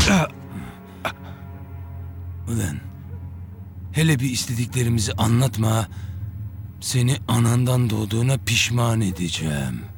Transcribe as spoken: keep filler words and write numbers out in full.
Ulan, hele bir istediklerimizi anlatma. Seni anandan doğduğuna pişman edeceğim.